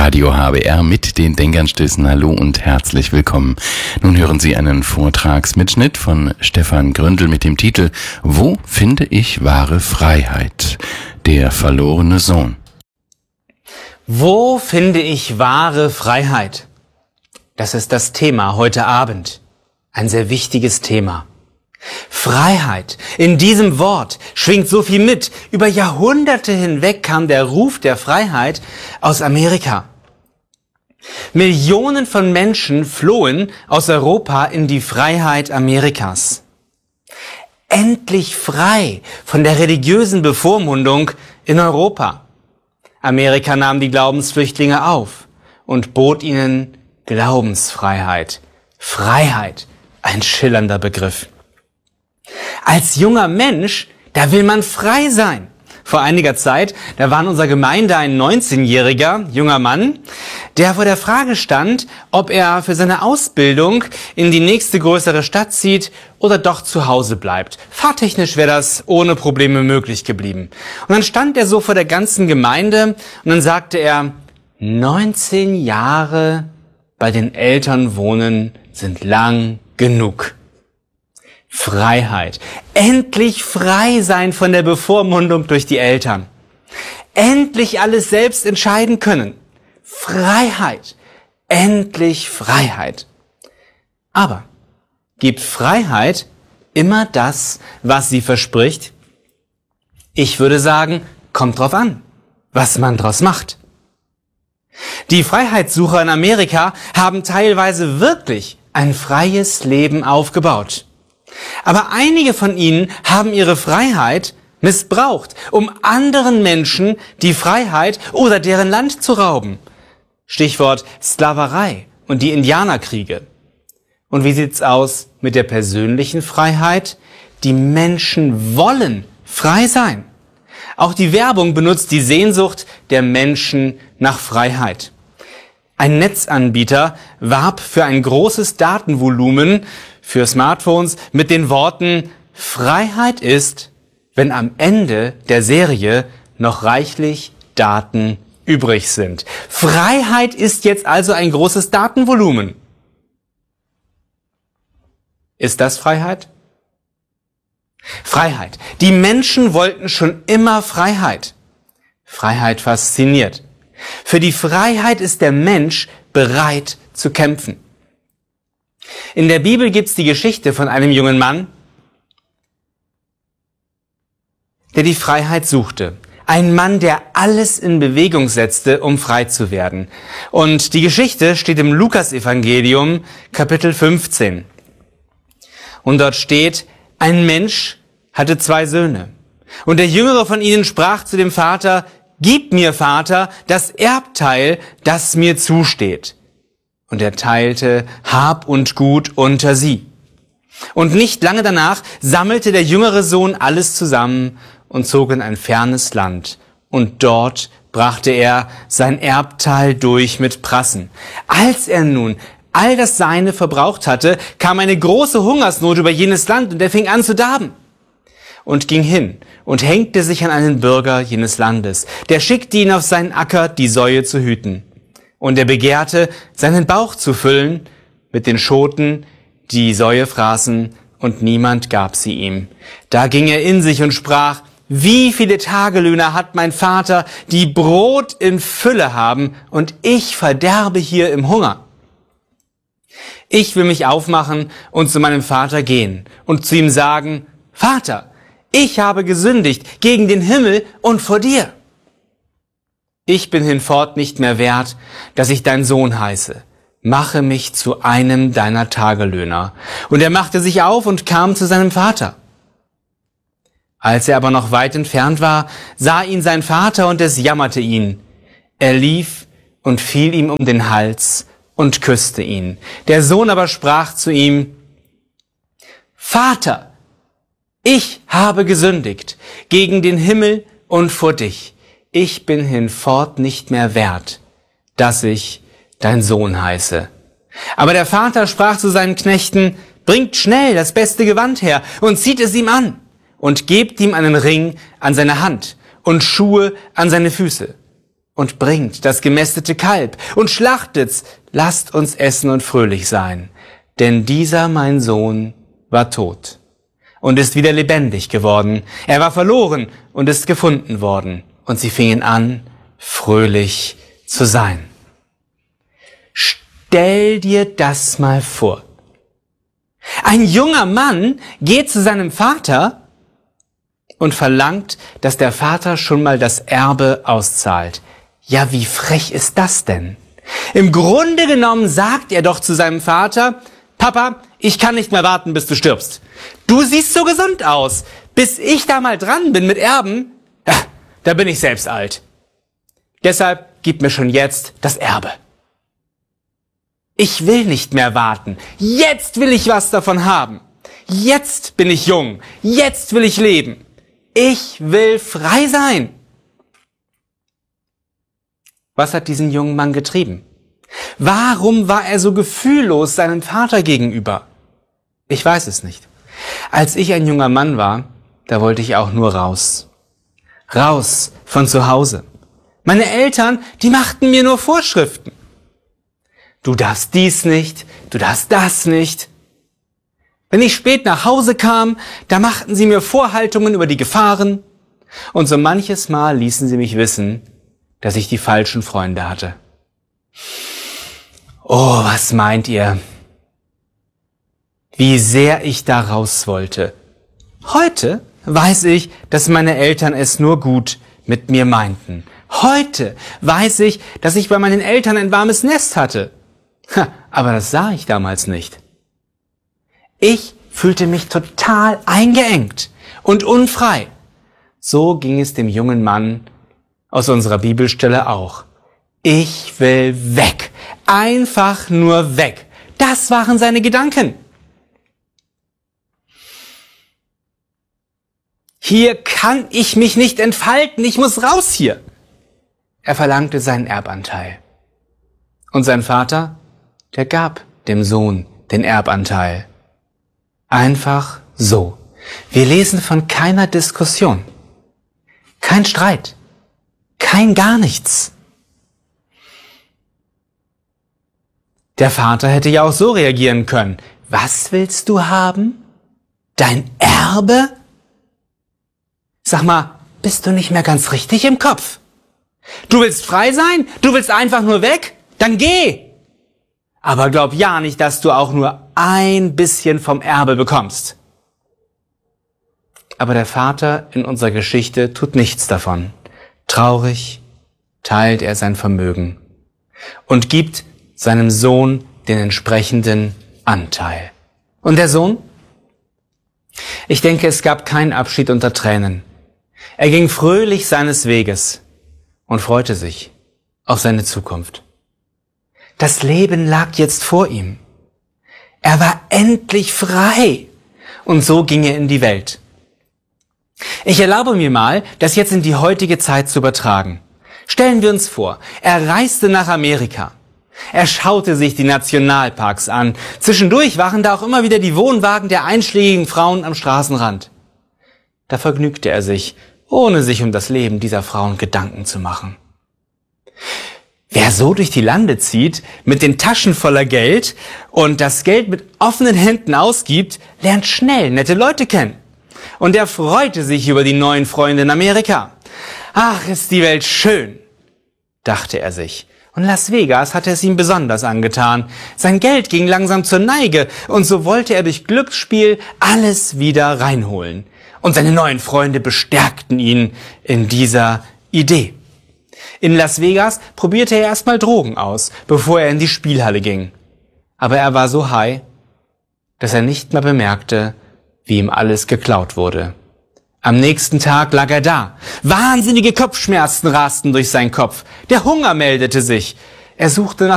Radio HBR mit den Denkanstößen. Hallo und herzlich willkommen. Nun hören Sie einen Vortragsmitschnitt von Stefan Gründel mit dem Titel Wo finde ich wahre Freiheit? Der verlorene Sohn. Wo finde ich wahre Freiheit? Das ist das Thema heute Abend. Ein sehr wichtiges Thema. Freiheit. In diesem Wort schwingt so viel mit. Über Jahrhunderte hinweg kam der Ruf der Freiheit aus Amerika. Millionen von Menschen flohen aus Europa in die Freiheit Amerikas. Endlich frei von der religiösen Bevormundung in Europa. Amerika nahm die Glaubensflüchtlinge auf und bot ihnen Glaubensfreiheit. Freiheit, ein schillernder Begriff. Als junger Mensch, da will man frei sein. Vor einiger Zeit, da war in unserer Gemeinde ein 19-jähriger junger Mann, der vor der Frage stand, ob er für seine Ausbildung in die nächste größere Stadt zieht oder doch zu Hause bleibt. Fahrtechnisch wäre das ohne Probleme möglich geblieben. Und dann stand er so vor der ganzen Gemeinde und dann sagte er, 19 Jahre bei den Eltern wohnen sind lang genug. Freiheit. Endlich frei sein von der Bevormundung durch die Eltern. Endlich alles selbst entscheiden können. Freiheit. Endlich Freiheit. Aber gibt Freiheit immer das, was sie verspricht? Ich würde sagen, kommt drauf an, was man draus macht. Die Freiheitssucher in Amerika haben teilweise wirklich ein freies Leben aufgebaut. Aber einige von ihnen haben ihre Freiheit missbraucht, um anderen Menschen die Freiheit oder deren Land zu rauben. Stichwort Sklaverei und die Indianerkriege. Und wie sieht's aus mit der persönlichen Freiheit? Die Menschen wollen frei sein. Auch die Werbung benutzt die Sehnsucht der Menschen nach Freiheit. Ein Netzanbieter warb für ein großes Datenvolumen für Smartphones mit den Worten, Freiheit ist, wenn am Ende der Serie noch reichlich Daten übrig sind. Freiheit ist jetzt also ein großes Datenvolumen. Ist das Freiheit? Freiheit. Die Menschen wollten schon immer Freiheit. Freiheit fasziniert. Für die Freiheit ist der Mensch bereit zu kämpfen. In der Bibel gibt's die Geschichte von einem jungen Mann, der die Freiheit suchte. Ein Mann, der alles in Bewegung setzte, um frei zu werden. Und die Geschichte steht im Lukas-Evangelium, Kapitel 15. Und dort steht, ein Mensch hatte 2 Söhne. Und der jüngere von ihnen sprach zu dem Vater, Gib mir, Vater, das Erbteil, das mir zusteht. Und er teilte Hab und Gut unter sie. Und nicht lange danach sammelte der jüngere Sohn alles zusammen und zog in ein fernes Land. Und dort brachte er sein Erbteil durch mit Prassen. Als er nun all das Seine verbraucht hatte, kam eine große Hungersnot über jenes Land und er fing an zu darben. Und ging hin und hängte sich an einen Bürger jenes Landes. Der schickte ihn auf seinen Acker, die Säue zu hüten. Und er begehrte, seinen Bauch zu füllen mit den Schoten, die Säue fraßen, und niemand gab sie ihm. Da ging er in sich und sprach, wie viele Tagelöhner hat mein Vater, die Brot in Fülle haben, und ich verderbe hier im Hunger. Ich will mich aufmachen und zu meinem Vater gehen und zu ihm sagen, Vater, ich habe gesündigt gegen den Himmel und vor dir. Ich bin hinfort nicht mehr wert, dass ich dein Sohn heiße. Mache mich zu einem deiner Tagelöhner. Und er machte sich auf und kam zu seinem Vater. Als er aber noch weit entfernt war, sah ihn sein Vater und es jammerte ihn. Er lief und fiel ihm um den Hals und küsste ihn. Der Sohn aber sprach zu ihm, Vater, ich habe gesündigt gegen den Himmel und vor dich. Ich bin hinfort nicht mehr wert, dass ich dein Sohn heiße. Aber der Vater sprach zu seinen Knechten, bringt schnell das beste Gewand her und zieht es ihm an und gebt ihm einen Ring an seine Hand und Schuhe an seine Füße und bringt das gemästete Kalb und schlachtet's. Lasst uns essen und fröhlich sein. Denn dieser, mein Sohn, war tot und ist wieder lebendig geworden. Er war verloren und ist gefunden worden. Und sie fingen an, fröhlich zu sein. Stell dir das mal vor. Ein junger Mann geht zu seinem Vater und verlangt, dass der Vater schon mal das Erbe auszahlt. Ja, wie frech ist das denn? Im Grunde genommen sagt er doch zu seinem Vater: Papa, ich kann nicht mehr warten, bis du stirbst. Du siehst so gesund aus. Bis ich da mal dran bin mit Erben, ja, da bin ich selbst alt. Deshalb gib mir schon jetzt das Erbe. Ich will nicht mehr warten. Jetzt will ich was davon haben. Jetzt bin ich jung. Jetzt will ich leben. Ich will frei sein. Was hat diesen jungen Mann getrieben? Warum war er so gefühllos seinem Vater gegenüber? Ich weiß es nicht. Als ich ein junger Mann war, da wollte ich auch nur raus. Raus von zu Hause. Meine Eltern, die machten mir nur Vorschriften. Du darfst dies nicht, du darfst das nicht. Wenn ich spät nach Hause kam, da machten sie mir Vorhaltungen über die Gefahren. Und so manches Mal ließen sie mich wissen, dass ich die falschen Freunde hatte. Oh, was meint ihr? Wie sehr ich da raus wollte. Heute weiß ich, dass meine Eltern es nur gut mit mir meinten. Heute weiß ich, dass ich bei meinen Eltern ein warmes Nest hatte. Aber das sah ich damals nicht. Ich fühlte mich total eingeengt und unfrei. So ging es dem jungen Mann aus unserer Bibelstelle auch. Ich will weg. Einfach nur weg. Das waren seine Gedanken. Hier kann ich mich nicht entfalten. Ich muss raus hier. Er verlangte seinen Erbanteil. Und sein Vater, der gab dem Sohn den Erbanteil. Einfach so. Wir lesen von keiner Diskussion. Kein Streit. Kein gar nichts. Der Vater hätte ja auch so reagieren können. Was willst du haben? Dein Erbe? Sag mal, bist du nicht mehr ganz richtig im Kopf? Du willst frei sein? Du willst einfach nur weg? Dann geh! Aber glaub ja nicht, dass du auch nur ein bisschen vom Erbe bekommst. Aber der Vater in unserer Geschichte tut nichts davon. Traurig teilt er sein Vermögen und gibt seinem Sohn den entsprechenden Anteil. Und der Sohn? Ich denke, es gab keinen Abschied unter Tränen. Er ging fröhlich seines Weges und freute sich auf seine Zukunft. Das Leben lag jetzt vor ihm. Er war endlich frei. Und so ging er in die Welt. Ich erlaube mir mal, das jetzt in die heutige Zeit zu übertragen. Stellen wir uns vor, er reiste nach Amerika. Er schaute sich die Nationalparks an. Zwischendurch waren da auch immer wieder die Wohnwagen der einschlägigen Frauen am Straßenrand. Da vergnügte er sich, ohne sich um das Leben dieser Frauen Gedanken zu machen. Wer so durch die Lande zieht, mit den Taschen voller Geld und das Geld mit offenen Händen ausgibt, lernt schnell nette Leute kennen. Und er freute sich über die neuen Freunde in Amerika. Ach, ist die Welt schön, dachte er sich. Und Las Vegas hatte es ihm besonders angetan. Sein Geld ging langsam zur Neige und so wollte er durch Glücksspiel alles wieder reinholen. Und seine neuen Freunde bestärkten ihn in dieser Idee. In Las Vegas probierte er erstmal Drogen aus, bevor er in die Spielhalle ging. Aber er war so high, dass er nicht mehr bemerkte, wie ihm alles geklaut wurde. Am nächsten Tag lag er da. Wahnsinnige Kopfschmerzen rasten durch seinen Kopf. Der Hunger meldete sich. Er suchte nach